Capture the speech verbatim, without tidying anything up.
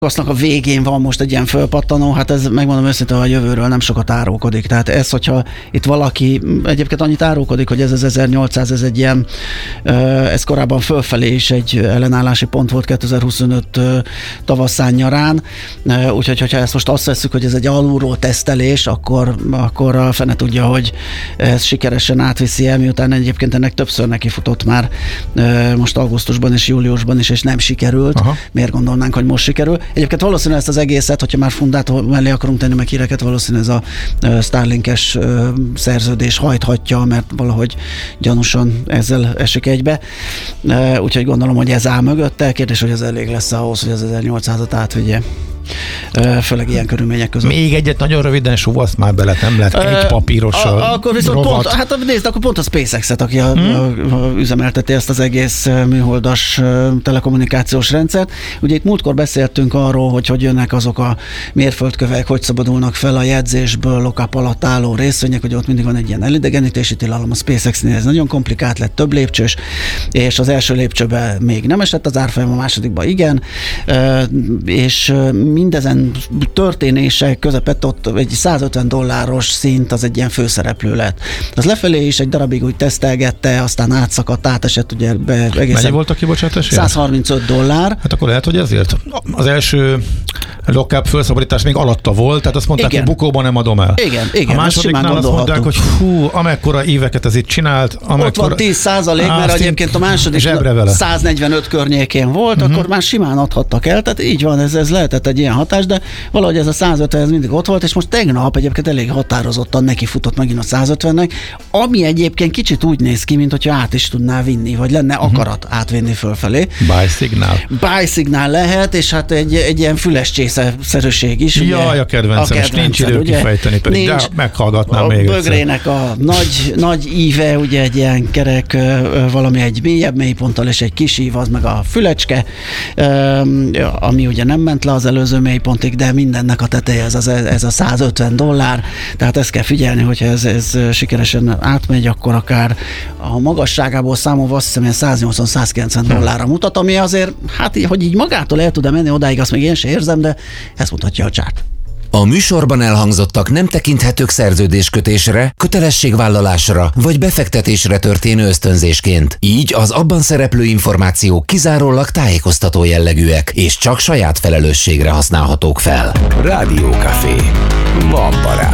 Aztnak a végén van most egy ilyen fölpattanó, hát ez megmondom őszintén, a jövőről nem sokat árulkodik. Tehát ez, hogyha itt valaki egyébként annyit árulkodik, hogy ez az ezernyolcszáz, ez egy ilyen, ez korábban fölfelé is egy ellenállási pont volt kétezer-huszonöt tavaszán nyarán, úgyhogy hogyha ezt most azt vesszük, hogy ez egy alulról tesztelés, akkor, akkor a fene tudja, hogy ez sikeresen átviszi el, miután egyébként ennek többször nekifutott már most augusztusban és júliusban is, és nem sikerült. Aha. Miért gondolnánk, hogy most sikerül? Egyébként valószínűleg ezt az egészet, hogyha már fundát mellé akarunk tenni meg híreket, valószínűleg ez a Starlinkes szerződés hajthatja, mert valahogy gyanúsan ezzel esik egybe. Úgyhogy gondolom, hogy ez áll mögötte. Kérdés, hogy ez elég lesz ahhoz, hogy az ezernyolcszázat átvigye. Főleg ilyen körülmények között. Még egyet nagyon röviden súvasz már bele, nem lehet egy papíros a, akkor viszont pont, hát nézd, akkor pont a SpaceX-et, aki a, hmm. a, a, üzemelteti ezt az egész műholdas telekommunikációs rendszert. Ugye itt múltkor beszéltünk arról, hogy hogy jönnek azok a mérföldkövek, hogy szabadulnak fel a jegyzésből lock-up alatt álló részvények, hogy ott mindig van egy ilyen elidegenítési tilalom. A SpaceX-nél ez nagyon komplikált lett, több lépcsős, és az első lépcsőbe még nem esett az árfolyam, a másodikba igen, és mindezen történések közepett ott egy százötven dolláros szint, az egy ilyen főszereplő lett. Az lefelé is egy darabig úgy tesztelgette, aztán átszakadt, átesett ugye be egészen. Mennyi volt a kibocsátás? százharmincöt dollár. Hát akkor lehet, hogy ezért. Az első lock-up felszabadítás még alatta volt, tehát azt mondták, igen, hogy bukóban nem adom el. Igen, igen. A másodiknál azt mondták, hogy hú, amekkora éveket ez itt csinált. Amekkora... Ott van tíz százalék, mert egyébként a második száznegyvenöt környékén volt, uh-huh. akkor már simán adhattak el, tehát így van, ez, ez lehetett egy ilyen hatás, de valahogy ez a százötven ez mindig ott volt, és most tegnap egyébként elég határozottan neki futott megint a százötvennek, ami egyébként kicsit úgy néz ki, mint hogyha át is tudná vinni, vagy lenne akarat uh-huh. átvinni fölfelé. Buy signal. Buy signal lehet, és hát egy, egy ilyen füles csésze-szerűség is. Jaj, ugye, a kedvencem, és nincs idő ugye, kifejteni, pedig nincs, de meghallgatnám még egyszer. A bögrének a nagy, nagy íve, ugye egy ilyen kerek, valami egy mélyebb mélyponttal, és egy kis ív, az meg a fülecske, ami ugye nem ment le az előző mélypontig, de mindennek a teteje ez, az, ez a százötven dollár, tehát ezt kell figyelni, hogyha ez, ez sikeresen átmegy, akkor akár a magasságából számolva azt hiszem, hogy száznyolcvan-százkilencven dollárra mutat, ami azért, hát hogy így magától el tud menni odáig, azt még én sem érzem, de ezt mutatja a csárt. A műsorban elhangzottak nem tekinthetők szerződéskötésre, kötelességvállalásra vagy befektetésre történő ösztönzésként. Így az abban szereplő információk kizárólag tájékoztató jellegűek, és csak saját felelősségre használhatók fel. Rádiókafé. Van barát.